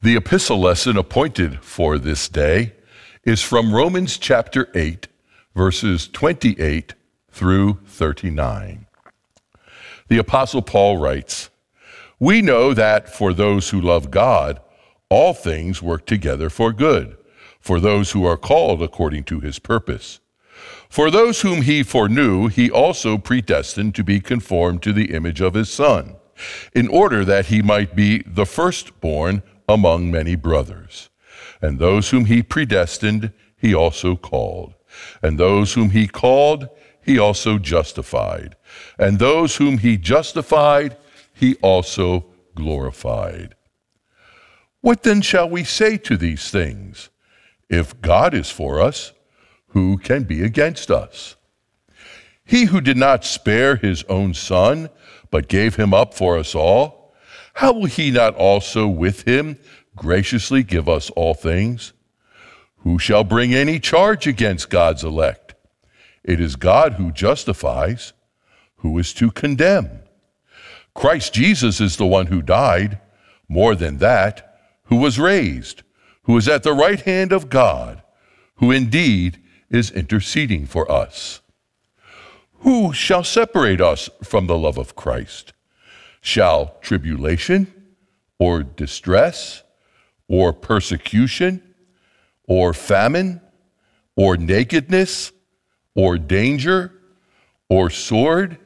The epistle lesson appointed for this day is from Romans chapter 8, verses 28 through 39. The Apostle Paul writes, "We know that for those who love God, all things work together for good, for those who are called according to his purpose. For those whom he foreknew, he also predestined to be conformed to the image of his Son, in order that he might be the firstborn among many brothers. And those whom he predestined, he also called. And those whom he called, he also justified. And those whom he justified, he also glorified. What then shall we say to these things? If God is for us, who can be against us? He who did not spare his own Son, but gave him up for us all, how will he not also with him graciously give us all things? Who shall bring any charge against God's elect? It is God who justifies. Who is to condemn? Christ Jesus is the one who died, more than that, who was raised, who is at the right hand of God, who indeed is interceding for us. Who shall separate us from the love of Christ? Shall tribulation, or distress, or persecution, or famine, or nakedness, or danger, or sword?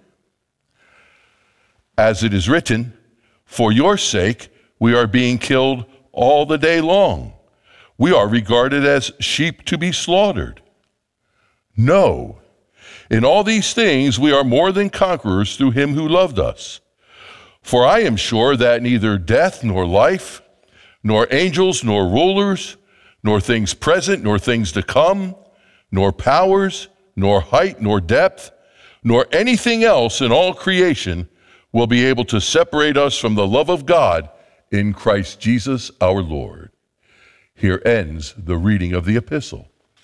As it is written, for your sake we are being killed all the day long. We are regarded as sheep to be slaughtered. No, in all these things we are more than conquerors through him who loved us. For I am sure that neither death nor life, nor angels nor rulers, nor things present nor things to come, nor powers, nor height nor depth, nor anything else in all creation will be able to separate us from the love of God in Christ Jesus our Lord." Here ends the reading of the epistle.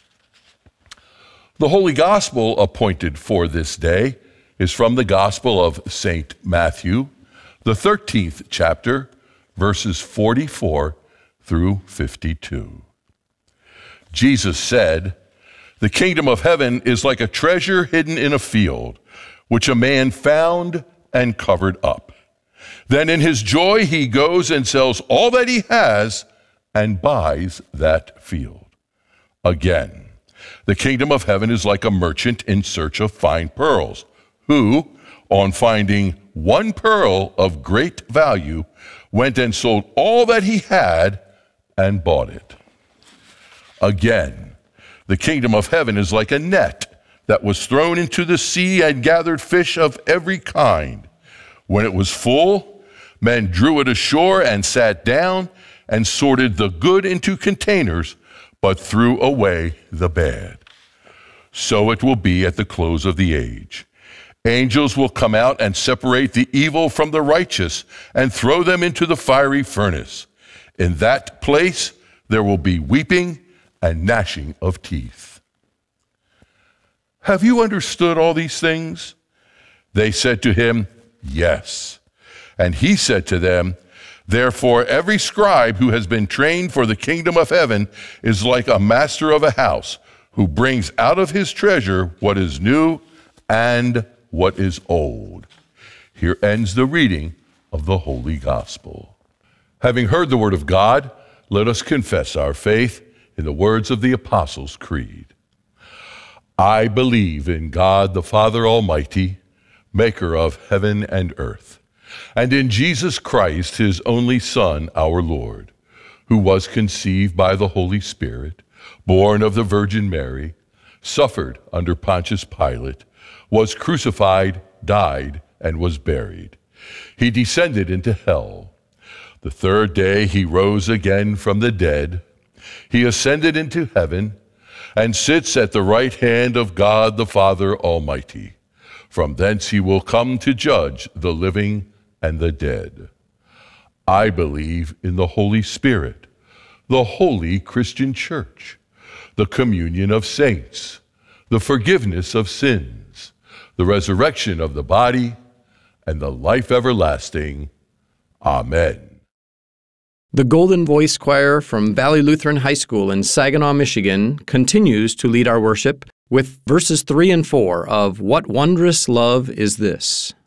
The Holy Gospel appointed for this day is from the Gospel of St. Matthew, the 13th chapter, verses 44 through 52. Jesus said, "The kingdom of heaven is like a treasure hidden in a field, which a man found and covered up. Then in his joy he goes and sells all that he has and buys that field. Again, the kingdom of heaven is like a merchant in search of fine pearls, who, on finding one pearl of great value, went and sold all that he had and bought it. Again, the kingdom of heaven is like a net that was thrown into the sea and gathered fish of every kind. When it was full, men drew it ashore and sat down and sorted the good into containers, but threw away the bad. So it will be at the close of the age. Angels will come out and separate the evil from the righteous and throw them into the fiery furnace. In that place there will be weeping and gnashing of teeth." "Have you understood all these things?" They said to him, "Yes." And he said to them, "Therefore every scribe who has been trained for the kingdom of heaven is like a master of a house, who brings out of his treasure what is new and what is old." Here ends the reading of the Holy Gospel. Having heard the word of God, let us confess our faith in the words of the Apostles' Creed. I believe in God the Father Almighty, maker of heaven and earth, and in Jesus Christ, his only Son, our Lord, who was conceived by the Holy Spirit, born of the Virgin Mary, suffered under Pontius Pilate, was crucified, died, and was buried. He descended into hell. The third day he rose again from the dead. He ascended into heaven and sits at the right hand of God the Father Almighty. From thence he will come to judge the living and the dead. I believe in the Holy Spirit, the holy Christian church, the communion of saints, the forgiveness of sins, the resurrection of the body, and the life everlasting. Amen. The Golden Voice Choir from Valley Lutheran High School in Saginaw, Michigan, continues to lead our worship with verses 3 and 4 of What Wondrous Love Is This?